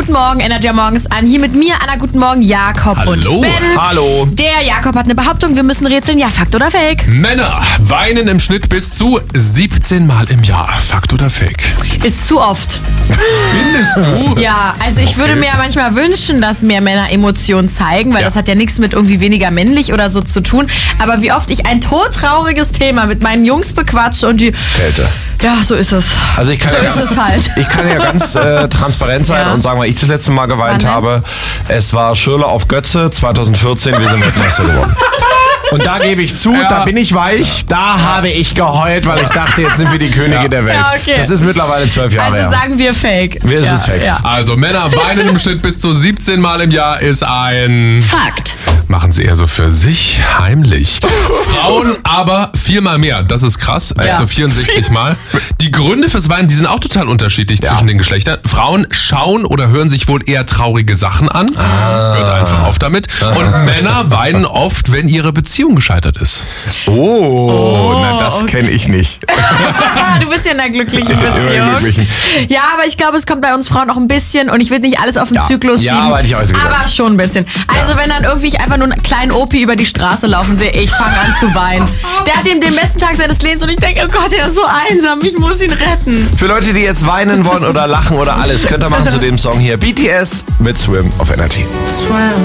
guten Morgen, Energy morgens an. Hier mit mir, Anna, guten Morgen, Jakob und Ben. Hallo. Der Jakob hat eine Behauptung, wir müssen rätseln, ja, Fakt oder Fake? Männer weinen im Schnitt bis zu 17 Mal im Jahr. Fakt oder Fake? Ist zu oft. Findest du? Ja, also ich würde mir ja manchmal wünschen, dass mehr Männer Emotionen zeigen, weil das hat ja nichts mit irgendwie weniger männlich oder so zu tun. Aber wie oft ich ein todtrauriges Thema mit meinen Jungs bequatsche und die... Kälte. Ja, so ist es. Also ich kann, So ja ist ganz, es halt. ich kann ja ganz transparent sein und sagen, weil ich das letzte Mal geweint Wann denn? habe. Es war Schürrle auf Götze 2014, wir sind Weltmeister geworden. Und da gebe ich zu, da bin ich weich, da habe ich geheult, weil ich dachte, jetzt sind wir die Könige der Welt. Ja, okay. Das ist mittlerweile 12 Jahre Also her. sagen wir Fake. Es ist Fake. Ja. Also Männer weinen im Schnitt bis zu 17 Mal im Jahr ist ein... Fakt. Machen sie eher so für sich heimlich. Frauen aber 4-mal mehr. Das ist krass. Also 64 Mal. Die Gründe fürs Weinen, die sind auch total unterschiedlich zwischen den Geschlechtern. Frauen schauen oder hören sich wohl eher traurige Sachen an. Hört einfach auf damit. Und Männer weinen oft, wenn ihre Beziehung gescheitert ist. Na das kenne ich nicht. Du bist ja in einer glücklichen Beziehung. Glücklichen. Ja, aber ich glaube, es kommt bei uns Frauen auch ein bisschen, und ich will nicht alles auf den Zyklus Ja, schieben, aber hätte ich auch so gesagt. aber schon ein bisschen. Also wenn dann irgendwie ich einfach nur einen kleinen Opi über die Straße laufen sehe, ich fange an zu weinen. Der hat ihm den besten Tag seines Lebens und ich denke, oh Gott, er ist so einsam, ich muss ihn retten. Für Leute, die jetzt weinen wollen oder lachen oder alles, könnt ihr machen zu dem Song hier. BTS mit Swim auf Energy.